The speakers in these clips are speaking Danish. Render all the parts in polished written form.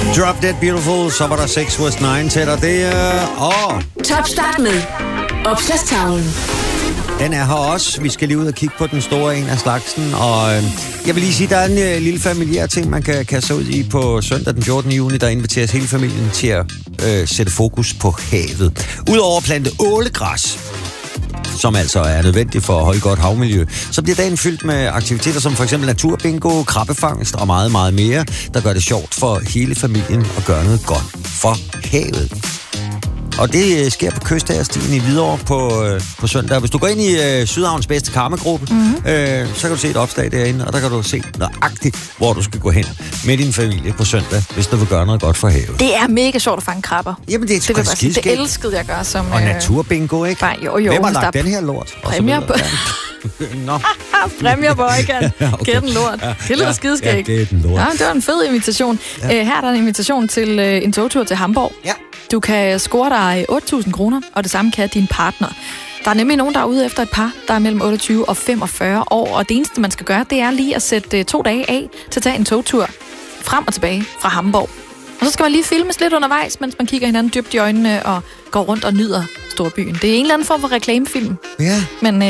Drop Dead Beautiful, så var der 6 was 9 til dig. Det er... Topstart med Opslagstavlen. Den er her også. Vi skal lige ud og kigge på den store en af slagsen. Og jeg vil lige sige, der er en lille familiær ting, man kan kaste ud i på søndag den 14. juni. Der inviteres hele familien til at sætte fokus på havet. Udover at plante ålegræs, som altså er nødvendigt for at holde godt havmiljø, så bliver dagen fyldt med aktiviteter som for eksempel naturbingo, krabbefangst og meget, meget mere, der gør det sjovt for hele familien at gøre noget godt for havet. Og det sker på Kystagerstien i Hvidovre på søndag. Hvis du går ind i Sydhavns bedste karmegruppe, så kan du se et opslag derinde, og der kan du se nøjagtigt, hvor du skal gå hen med din familie på søndag, hvis du vil gøre noget godt for havet. Det er mega sjovt at fange krabber. Jamen, det er sgu skidskægt. Det elskede jeg gør som... Og naturbingo, ikke? Bare, jo, hvem har lagt den her lort? Præmier på... Præmier på Øjkan. Okay. Gæt den lort. Det lyder skidskægt. Ja, det er den lort. Ja, det var en fed invitation. Ja. Her er der en invitation til en togtur til Hamburg. Ja. Du kan score dig 8.000 kroner, og det samme kan din partner. Der er nemlig nogen, der er ude efter et par, der er mellem 28 og 45 år, og det eneste, man skal gøre, det er lige at sætte 2 dage af til at tage en togtur frem og tilbage fra Hamburg. Og så skal man lige filmes lidt undervejs, mens man kigger hinanden dybt i øjnene og går rundt og nyder storbyen. Det er en eller anden form for reklamefilm. Ja. Men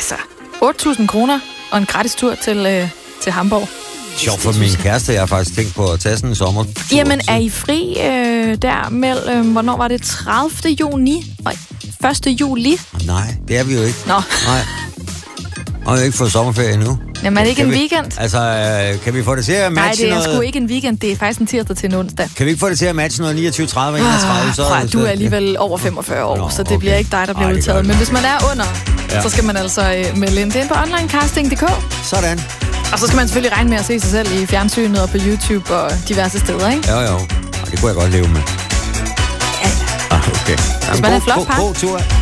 8.000 kroner og en gratis tur til Hamburg. Sjovt for min kæreste. Jeg har faktisk tænkt på at tage sådan en sommer. Jamen, er I fri der mellem, hvornår var det? 30. juni og 1. juli? Nej, det er vi jo ikke. Nå. Nej. Og vi har ikke fået sommerferie endnu. Jamen, er det ikke en weekend? Altså, kan vi få det til at matche noget? Nej, det er sgu ikke en weekend. Det er faktisk en tirsdag til en onsdag. Kan vi ikke få det til at matche noget 29, 30 og 31? Du er alligevel over 45 år, så det bliver ikke dig, der bliver udtaget. Men hvis man er under, så skal man altså melde ind. Det er på onlinecasting.dk. Sådan. Og så skal man selvfølgelig regne med at se sig selv i fjernsynet og på YouTube og diverse steder, ikke? Jo. Det kunne jeg godt leve med. Ja. Okay. Hvis man er flot par. God tur.